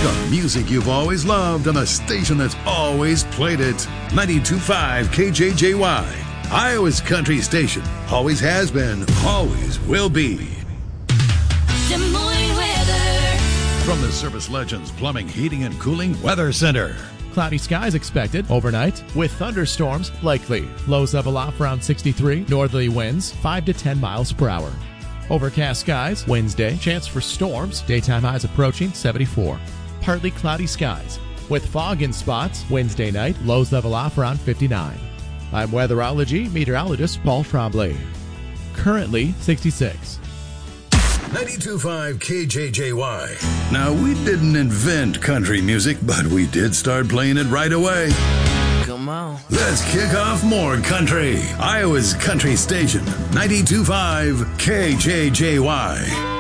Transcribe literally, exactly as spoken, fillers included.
The music you've always loved on the station that's always played it. ninety-two point five K J J Y. Iowa's country station. Always has been, always will be. Des Moines weather. From the Service Legends Plumbing, Heating, and Cooling Weather Center. Cloudy skies expected overnight with thunderstorms likely. Lows level off around sixty-three. Northerly winds five to ten miles per hour. Overcast skies Wednesday. Chance for storms. Daytime highs approaching seventy-four. Partly cloudy skies with fog in spots Wednesday night. Lows level off around fifty-nine. I'm weatherology meteorologist Paul Trombley. Currently sixty-six. ninety-two point five K J J Y. Now, we didn't invent country music, but we did start playing it right away. Come on. Let's kick off more country. Iowa's country station, ninety-two point five K J J Y.